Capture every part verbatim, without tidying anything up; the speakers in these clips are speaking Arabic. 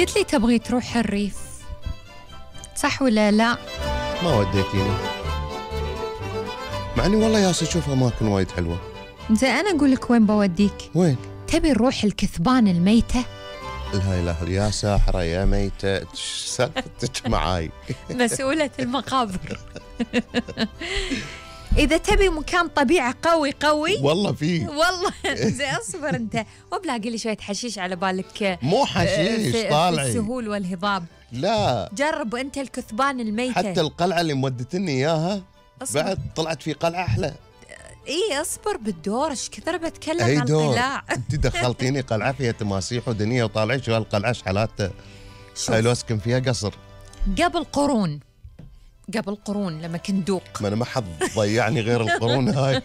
قلت لي تبغي تروح الريف، صح ولا لا؟ ما وديتيني، مع اني والله ياس اشوف اماكن وايد حلوه. زين انا اقول لك وين بوديك. وين؟ تبي نروح الكثبان الميته؟ لا اله يا ساحره يا ميته، ايش سالفتك معاي؟ مسؤولة المقابر. إذا تبي مكان طبيعة قوي قوي والله فيه والله. زي اصبر أنت وبلاقي لي شوية حشيش على بالك. مو حشيش في طالعي، في السهول والهضاب. لا جرب أنت الكثبان الميتة. حتى القلعه اللي مودتني اياها أصبر. بعد طلعت في قلعه احلى. إيه أصبر بالدور، إيش كثر بتكلم اي عن دور القلاع. انت دخلتيني قلعه فيها تماسيح ودنيا وطالعين شو هالقلعه ايش حالاتها؟ شوف. هاي لو اسكن فيها قصر. قبل قرون قبل قرون لما كنت دوق. ما انا ما حد ضيعني غير القرون هاي.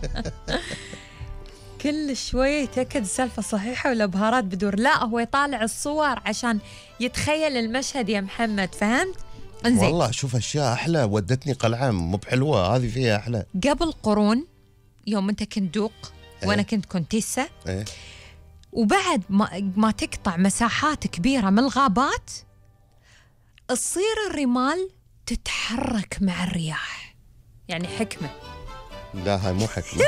كل شوية يتأكد السالفة صحيحة ولا بهارات بدور. لا هو يطالع الصور عشان يتخيل المشهد يا محمد، فهمت؟ انزين والله اشوف اشياء احلى، ودتني قلعه مو بحلوه، هذه فيها احلى. قبل قرون يوم انت كنت دوق وانا ايه؟ كنت كونتيسة، ايه؟ وبعد ما, ما تقطع مساحات كبيرة من الغابات تصير الرمال تتحرك مع الرياح. يعني حكمة. لا هاي مو حكمه.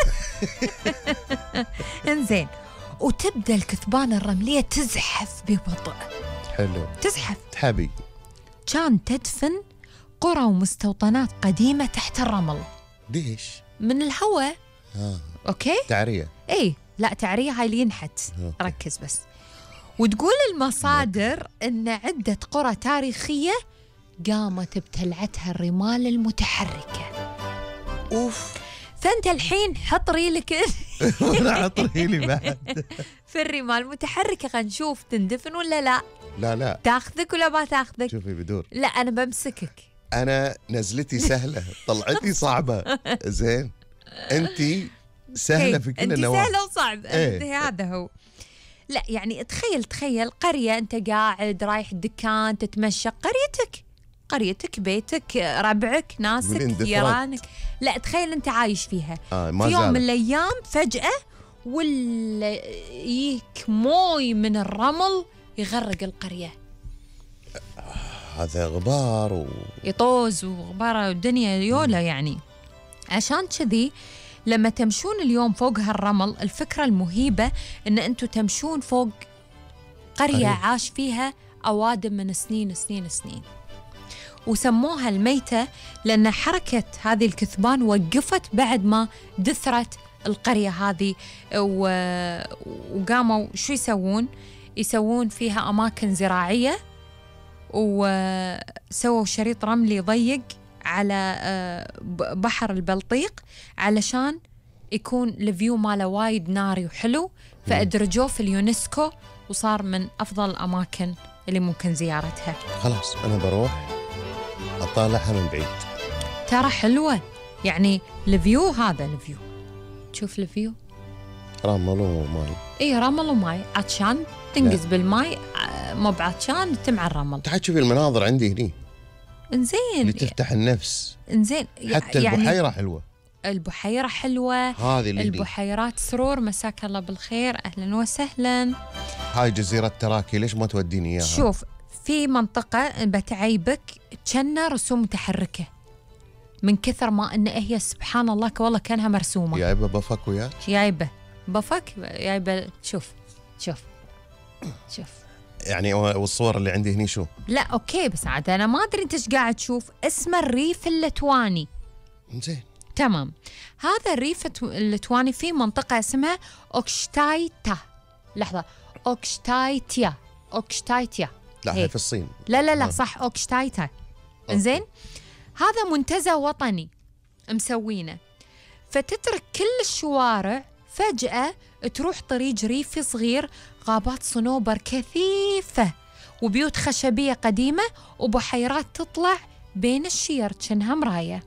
انزين وتبدأ الكثبان الرملية تزحف ببطء. حلو. تزحف. تحبي. كان تدفن قرى ومستوطنات قديمة تحت الرمل. ليش؟ من الهواء. ها. أوكي؟ تعرية. إيه لا تعرية هاي اللي ينحت. أوكي. ركز بس. وتقول المصادر أن عدة قرى تاريخية قامت بتلعتها الرمال المتحركة. اوف. فأنت الحين حط ريلك انا عطري لي بعد. في الرمال المتحركة، خلينا نشوف تندفن ولا لا. لا لا تاخذك ولا ما تاخذك؟ شوفي بدور. لا أنا بمسكك. انا نزلتي سهله، طلعتي صعبه. زين انتي سهله في كل انت النواحي. سهله وصعب. ايه؟ انت هذا هو. لا يعني تخيل تخيل قريه انت قاعد رايح الدكان تتمشى، قريتك قريتك بيتك ربعك ناسك تقولين دفرات. جيرانك. لا تخيل انت عايش فيها. آه ما في يوم زالت. من الايام فجاه ولا يجيك موي من الرمل يغرق القريه، هذا غبار و... يطوز وغباره والدنيا يولا يعني. عشان كذي لما تمشون اليوم فوق هالرمل، الفكرة المهيبة إن أنتوا تمشون فوق قرية قرية. عاش فيها أوادم من سنين سنين سنين، وسموها الميتة لأن حركة هذه الكثبان وقفت بعد ما دثرت القرية هذه. و... وقاموا شو يسوون؟ يسوون فيها أماكن زراعية، وسووا شريط رملي ضيق على بحر البلطيق علشان يكون الفيو ماله وايد ناري وحلو، فأدرجوه في اليونسكو وصار من أفضل الأماكن اللي ممكن زيارتها. خلاص انا بروح اطالعها من بعيد. ترى حلوة يعني الفيو، هذا الفيو شوف الفيو رمل وماي. ايه رمل وماي، عطشان تنقز بالماي، مو بعطشان تم على الرمل. تعال شوفي المناظر عندي هني انزين اللي تفتح النفس. انزين حتى يعني البحيرة حلوة. البحيرة حلوة. هذه اللي البحيرات سرور، مساك الله بالخير، أهلا وسهلا. هاي جزيرة تراكي، ليش ما توديني إياها؟ شوف في منطقة بتعيبك كنا رسوم متحركة من كثر ما أن هي سبحان الله والله كانها مرسومة. جايبة بفك وياك؟ جايبة بفك جايبة. شوف شوف شوف يعني والصور اللي عندي هني شو؟ لا أوكي بس عاد أنا ما أدري أنت إيش قاعد تشوف. اسمه الريف اللتواني. زين تمام. هذا الريف اللتواني في منطقة اسمها أوكشتايتا. لحظة أوكشتايتيا أوكشتايتيا لا هي في الصين. لا لا لا آه. صح أوكشتايتا. إنزين هذا منتزه وطني مسوينه، فتترك كل الشوارع فجأة تروح طريق ريفي صغير، غابات صنوبر كثيفة وبيوت خشبية قديمة وبحيرات تطلع بين الشير كأنها مراية.